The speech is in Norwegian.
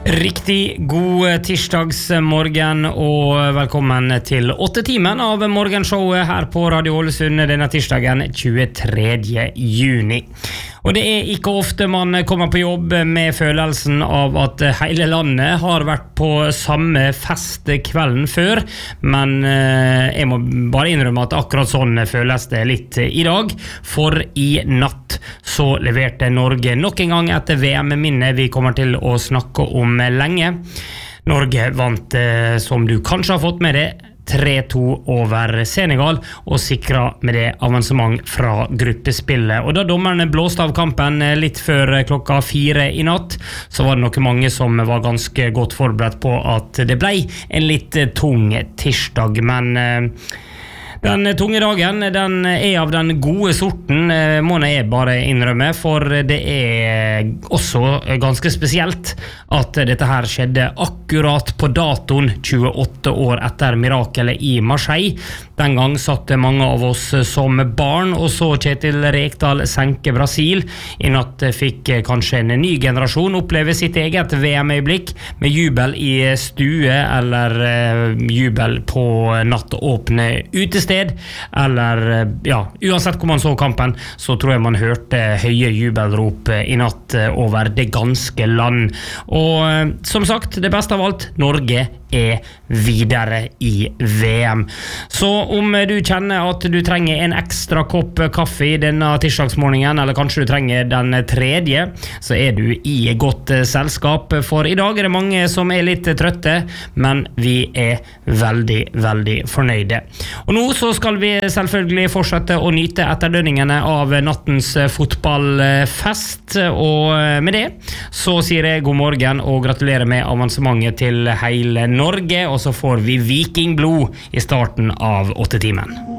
Riktig god tirsdagsmorgen og velkommen til 8-timen av morgenshowet her på Radio Ålesund denne tirsdagen 23. juni. Og det ikke ofte man kommer på jobb med følelsen av at hele landet har vært på samme fest kvelden før, men jeg må bare innrømme at akkurat sånn føles det litt i dag, for i natt så leverte Norge nok en gang etter VM-minnet vi kommer til å snakke om lenge. Norge vant, som du kanskje har fått med det, 3-2 over Senegal og sikret med det avansement fra gruppespillet. Og da dommerne blåste av kampen litt før klokka 4 i natt, så var det nok mange som var ganske godt forberedt på at det ble en litt tung tirsdag, men den tunge dagen, den av den gode sorten, må jeg bare innrømme, for det også ganske spesielt at dette her skjedde akkurat på datoen 28 år etter mirakelet i Marseille. Den gang satt mange av oss som barn og så Kjetil Rekdal senke Brasil. I natt fikk kanskje en ny generasjon oppleve sitt eget VM-øyeblikk med jubel i stue eller jubel på nattåpne utested, eller ja, uansett hvor man så kampen, så tror jeg man hørte høye jubelrop i natt over det ganske land. Og som sagt, det beste av alt, Norge videre i VM. Så om du kjenner at du trenger en ekstra kopp kaffe i denne tirsdagsmorgenen, eller kanskje du trenger den tredje, så du i godt selskap, for i dag det mange som litt trøtte, men vi veldig, veldig fornøyde. Og nå så skal vi selvfølgelig fortsette å nyte etterdønningene av nattens fotballfest, og med det så sier jeg god morgen og gratulerer med avansementet til hele Norge, og så får vi vikingblod i starten av 8-timen.